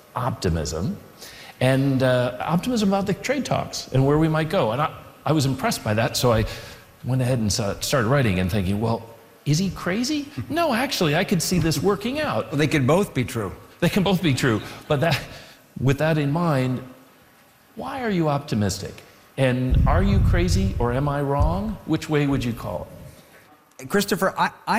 optimism, and optimism about the trade talks and where we might go. And I was impressed by that, so I went ahead and started writing and thinking, well, is he crazy? No, actually, I could see this working out. Well, they could both be true. They can both be true. But with that in mind, why are you optimistic? And are you crazy or am I wrong? Which way would you call it? Christopher,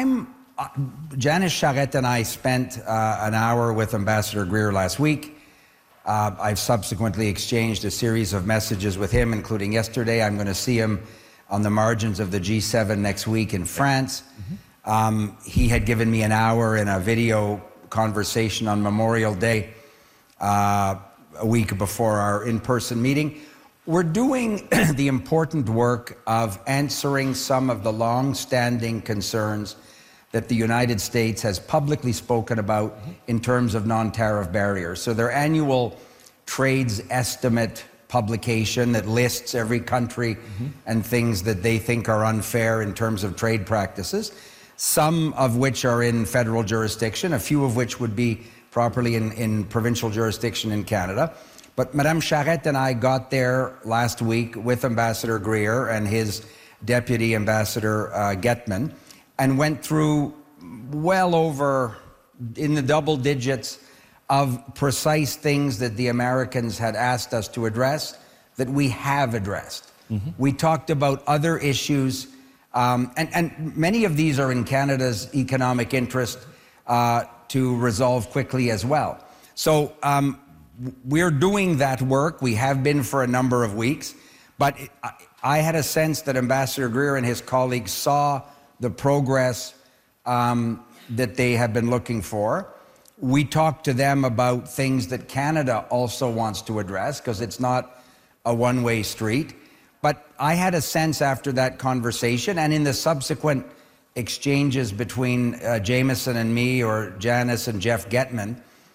Janice Charette and I spent an hour with Ambassador Greer last week. I've subsequently exchanged a series of messages with him, including yesterday. I'm going to see him on the margins of the G7 next week in France. He had given me an hour in a video conversation on Memorial Day a week before our in-person meeting. We're doing the important work of answering some of the long-standing concerns that the United States has publicly spoken about in terms of non-tariff barriers. So their annual trades estimate publication that lists every country and things that they think are unfair in terms of trade practices, some of which are in federal jurisdiction, a few of which would be properly in provincial jurisdiction in Canada. But Madame Charette and I got there last week with Ambassador Greer and his Deputy Ambassador Getman and went through well over in the double digits of precise things that the Americans had asked us to address that we have addressed. We talked about other issues, and many of these are in Canada's economic interest to resolve quickly as well. So we're doing that work. We have been for a number of weeks, but I had a sense that Ambassador Greer and his colleagues saw the progress that they have been looking for. We talked to them about things that Canada also wants to address, because it's not a one-way street. But I had a sense after that conversation and in the subsequent exchanges between Jameson and me, or Janice and Jeff Getman,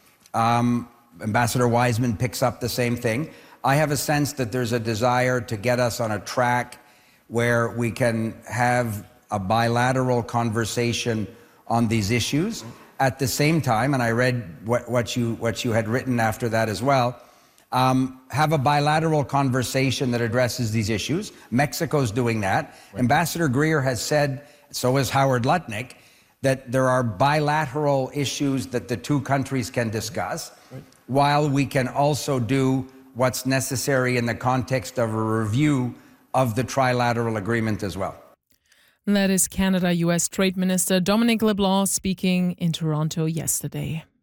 Ambassador Wiseman picks up the same thing. I have a sense that there's a desire to get us on a track where we can have a bilateral conversation on these issues. At the same time, and I read what you had written after that as well, have a bilateral conversation that addresses these issues. Mexico's doing that. Right. Ambassador Greer has said, so has Howard Lutnick, that there are bilateral issues that the two countries can discuss, right, while we can also do what's necessary in the context of a review of the trilateral agreement as well. That is Canada-US Trade Minister Dominic LeBlanc speaking in Toronto yesterday.